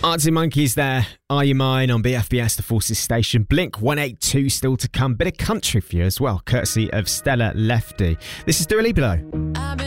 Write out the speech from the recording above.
Arctic Monkeys there. Are You Mine on BFBS, the Forces station. Blink 182 still to come. Bit of country for you as well, courtesy of Stella Lefty. This is Dua Lipa though.